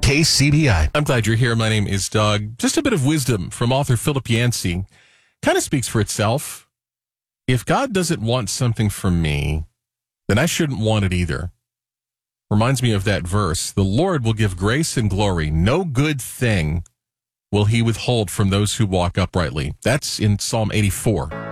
KCBI. I'm glad you're here. My name is Doug. Just a bit of wisdom from author Philip Yancey. Kind of speaks for itself. If God doesn't want something from me, then I shouldn't want it either. Reminds me of that verse. The Lord will give grace and glory. No good thing will he withhold from those who walk uprightly. That's in Psalm 84.